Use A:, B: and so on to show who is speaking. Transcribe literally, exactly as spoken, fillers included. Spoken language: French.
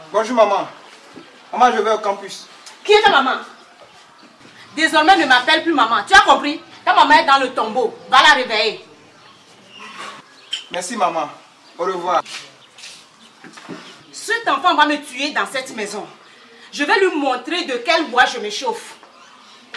A: Bonjour maman. Maman, je vais au campus.
B: Qui est ta maman? Désormais, ne m'appelle plus maman. Tu as compris? Ta maman est dans le tombeau. Va la réveiller.
A: Merci maman. Au revoir.
B: Cet enfant va me tuer dans cette maison. Je vais lui montrer de quel bois je me chauffe.